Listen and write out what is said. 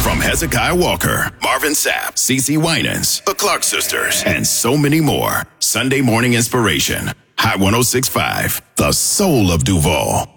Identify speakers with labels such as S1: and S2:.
S1: From Hezekiah Walker, Marvin Sapp, CeCe Winans, the Clark Sisters, and so many more. Sunday Morning Inspiration. Hot 106.5, the soul of Duval.